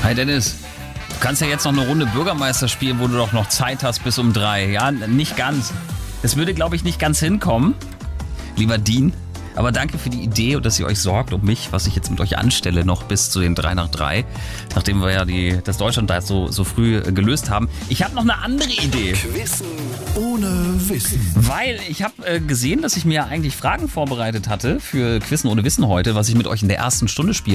Hi Dennis, du kannst ja jetzt noch eine Runde Bürgermeister spielen, wo du doch noch Zeit hast bis um 3. Ja, nicht ganz. Das würde, glaube ich, nicht ganz hinkommen, lieber Dean. Aber danke für die Idee und dass ihr euch sorgt um mich, was ich jetzt mit euch anstelle, noch bis zu den 3 nach 3. Nachdem wir ja das Deutschland da so früh gelöst haben. Ich habe noch eine andere Idee. Quizzen ohne Wissen. Weil ich habe gesehen, dass ich mir eigentlich Fragen vorbereitet hatte für Quizzen ohne Wissen heute, was ich mit euch in der ersten Stunde spiele.